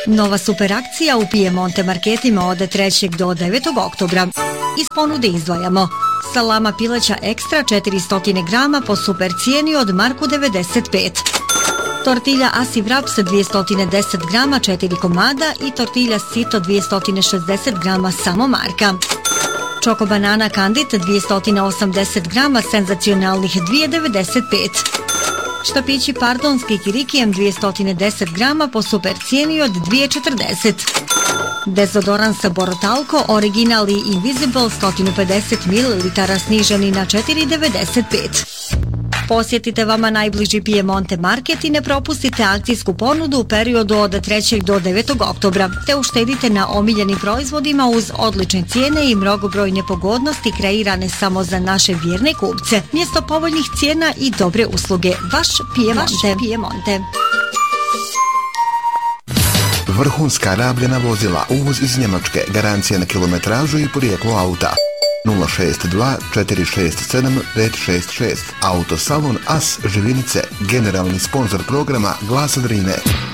Nova super akcija u Piemonte marketima od 3. do 9. oktobra. Iz ponude izdvajamo salama pileća ekstra 400 grama po super cijeni od marku 95. Tortilja Asi Wraps 210 grama 4 komada i tortilja Sito 260 grama samo marka. Čoko banana Kandit 280 grama senzacionalnih 2,95. Štapići pardonski kirikijem 210 grama po super cijeni od 2,40. Dezodorans Borotalco Original i Invisible 150 ml sniženi na 4,95. Posjetite vama najbliži Piemonte market i ne propustite akcijsku ponudu u periodu od 3. do 9. oktobra, te uštedite na omiljenim proizvodima uz odlične cijene i mnogobrojne pogodnosti kreirane samo za naše vjerne kupce. Mjesto povoljnih cijena i dobre usluge. Vaš Piemonte. Vrhunska rabljena vozila, uvoz iz Njemačke, garancija na kilometražu i porijeklo auta. 062 467 566. Autosalon As Živinice, generalni sponzor programa Glas Drine.